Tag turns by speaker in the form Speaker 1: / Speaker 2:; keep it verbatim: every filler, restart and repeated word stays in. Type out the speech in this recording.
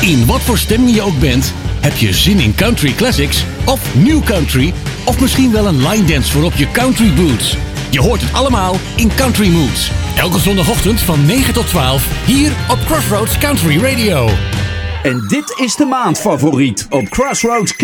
Speaker 1: In wat voor stemming je ook bent, heb je zin in country classics of new country of misschien wel een line dance voor op je country boots. Je hoort het allemaal in Country Moods. Elke zondagochtend van negen tot twaalf hier op Crossroads Country Radio.
Speaker 2: En dit is de maandfavoriet op Crossroads